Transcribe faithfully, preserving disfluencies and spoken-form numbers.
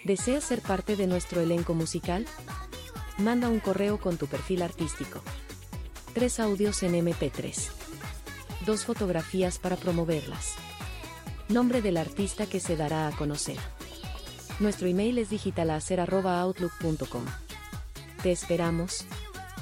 ¿Deseas ser parte de nuestro elenco musical? Manda un correo con tu perfil artístico. Tres audios en eme pe tres. Dos fotografías para promoverlas. Nombre del artista que se dará a conocer. Nuestro email es digitalacer arroba outlook punto com. Te esperamos.